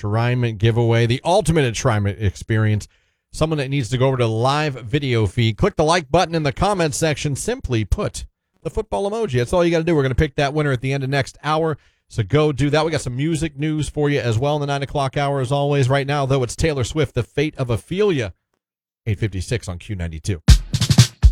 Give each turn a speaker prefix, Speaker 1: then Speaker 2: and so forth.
Speaker 1: enshrinement giveaway, the ultimate enshrinement experience. Someone that needs to go over to the live video feed. Click the like button in the comments section. Simply put the football emoji. That's all you got to do. We're going to pick that winner at the end of next hour. So go do that. We got some music news for you as well in the 9 o'clock hour as always. Right now, though, it's Taylor Swift, The Fate of Ophelia, 8:56 on Q92.